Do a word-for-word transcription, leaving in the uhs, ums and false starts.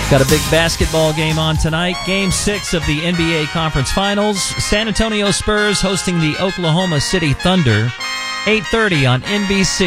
Got a big basketball game on tonight. Game six of the N B A Conference Finals. San Antonio Spurs hosting the Oklahoma City Thunder. eight thirty on N B C.